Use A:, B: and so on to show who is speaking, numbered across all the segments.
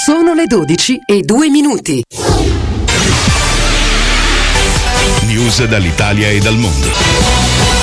A: Sono le 12:02.
B: News dall'Italia e dal mondo.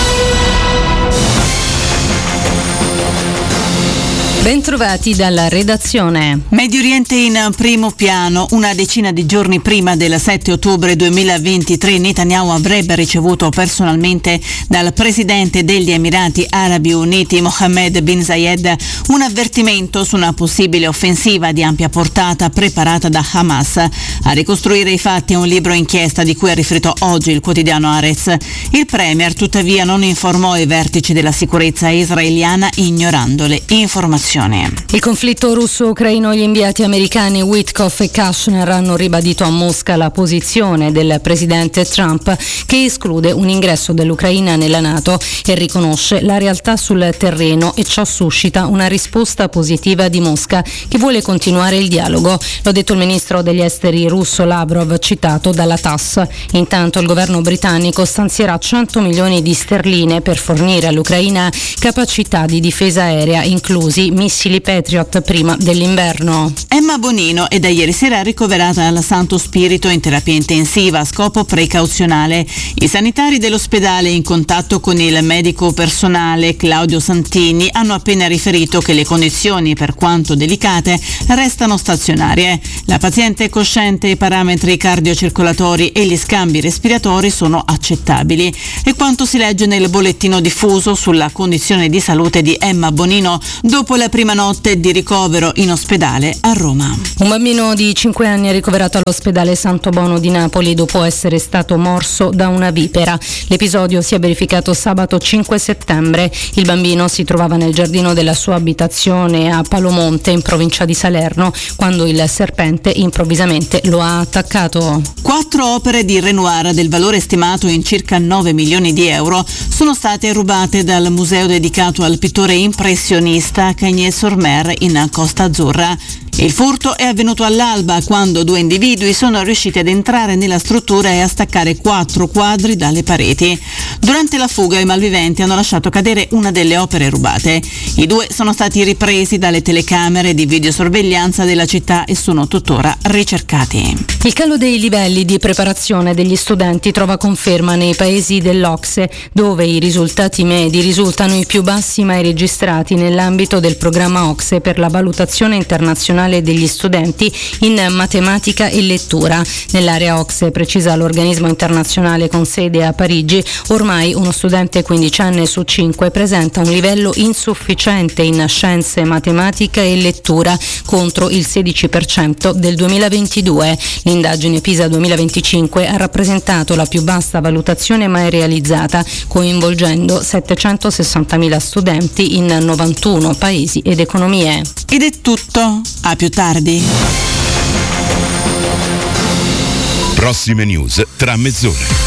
C: Bentrovati dalla redazione.
D: Medio Oriente in primo piano. Una decina di giorni prima del 7 ottobre 2023 Netanyahu avrebbe ricevuto personalmente dal presidente degli Emirati Arabi Uniti Mohammed bin Zayed un avvertimento su una possibile offensiva di ampia portata preparata da Hamas. A ricostruire i fatti è un libro inchiesta di cui ha riferito oggi il quotidiano Haaretz. Il premier tuttavia non informò i vertici della sicurezza israeliana ignorando le informazioni.
C: Il conflitto russo-ucraino, gli inviati americani Witkoff e Kushner hanno ribadito a Mosca la posizione del presidente Trump che esclude un ingresso dell'Ucraina nella NATO e riconosce la realtà sul terreno, e ciò suscita una risposta positiva di Mosca che vuole continuare il dialogo. L'ha detto il ministro degli esteri russo Lavrov, citato dalla TASS. Intanto il governo britannico stanzierà 100 milioni di sterline per fornire all'Ucraina capacità di difesa aerea, inclusi missili Patriot, prima dell'inverno.
D: Emma Bonino è da ieri sera ricoverata alla Santo Spirito in terapia intensiva a scopo precauzionale. I sanitari dell'ospedale, in contatto con il medico personale Claudio Santini, hanno appena riferito che le condizioni, per quanto delicate, restano stazionarie. La paziente è cosciente, i parametri cardiocircolatori e gli scambi respiratori sono accettabili. E quanto si legge nel bollettino diffuso sulla condizione di salute di Emma Bonino dopo la prima notte di ricovero in ospedale a Roma.
C: Un bambino di 5 anni è ricoverato all'ospedale Santo Bono di Napoli dopo essere stato morso da una vipera. L'episodio si è verificato sabato 5 settembre. Il bambino si trovava nel giardino della sua abitazione a Palomonte, in provincia di Salerno, quando il serpente improvvisamente lo ha attaccato.
D: 4 opere di Renoir del valore stimato in circa 9 milioni di euro sono state rubate dal museo dedicato al pittore impressionista Cagnes-sur-Mer in Costa Azzurra. Il furto è avvenuto all'alba, quando 2 individui sono riusciti ad entrare nella struttura e a staccare 4 quadri dalle pareti. Durante la fuga i malviventi hanno lasciato cadere una delle opere rubate. I 2 sono stati ripresi dalle telecamere di videosorveglianza della città e sono tuttora ricercati.
C: Il calo dei livelli di preparazione degli studenti trova conferma nei paesi dell'OCSE, dove i risultati medi risultano i più bassi mai registrati nell'ambito del programma OCSE per la valutazione internazionale degli studenti in matematica e lettura. Nell'area OCSE, precisa l'organismo internazionale con sede a Parigi, ormai uno studente quindicenne su 5 presenta un livello insufficiente in scienze, matematica e lettura, contro il 16% del 2022. L'indagine PISA 2025 ha rappresentato la più bassa valutazione mai realizzata, coinvolgendo 760.000 studenti in 91 paesi ed economie.
D: Ed è tutto. A più tardi.
B: Prossime news tra mezz'ora.